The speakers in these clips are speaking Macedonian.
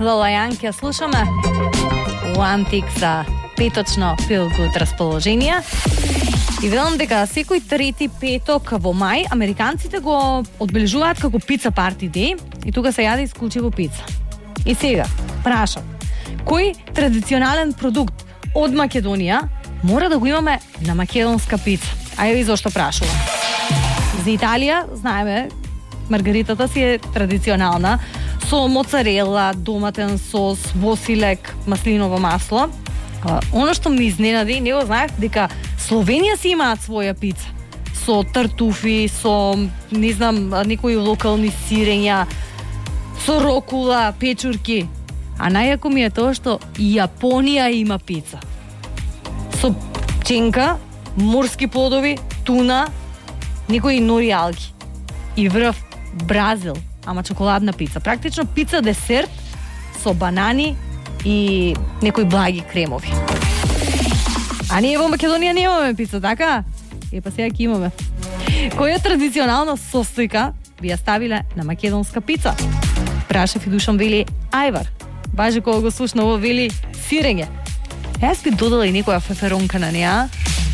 Лалајан ќе слушаме. One Tick за петочно feel good расположение. И велам дека секој трети петок во мај американците го одбележуваат како пица парти дей и тука се јаде исклучиво пица. И сега, прашам, кој традиционален продукт од Македонија мора да го имаме на македонска пица? Ајде ви зошто прашувам. За Италија, знаеме, маргаритата си е традиционална, со моцарела, доматен сос, восилек, маслиново масло. Оно што ме изненади, не го знаев, дека Словенија си имаат своја пица. Со тартуфи, со, не знам, некои локални сирења, со рокула, печурки. А најако ми е тоа што и Јапонија има пица. Со пченка, морски плодови, туна, некои нори алги. И врв Бразил, ама чоколадна пица. Практично пица десерт со банани и некои благи кремови. А ние во Македонија немаме пица, така? Па сега ќе имаме. Која традиционална состојка би ја ставиле на македонска пица? Прашав и Душан вели ајвар. Баже кога го слушнало вели сирење. Јас би додала и некоја феферонка на неа.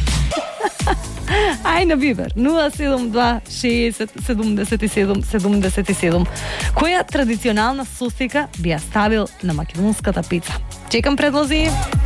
Ај на Вибер 072 60 77 77. Која традиционална состојка би ја ставил на македонската пица? Чекам предлози.